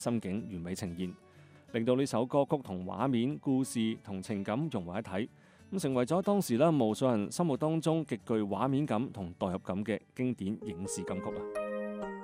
心境完美呈現，令到呢首歌曲同畫面、故事同情感融為一體，咁成為咗當時無數人心目當中極具畫面感同代入感嘅經典影視金曲啊！